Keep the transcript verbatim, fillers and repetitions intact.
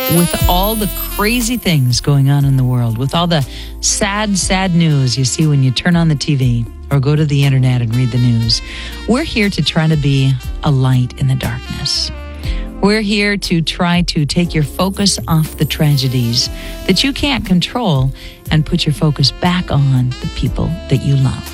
With all the crazy things going on in the world, with all the sad, sad news you see when you turn on the T V or go to the internet and read the news, we're here to try to be a light in the darkness. We're here to try to take your focus off the tragedies that you can't control and put your focus back on the people that you love.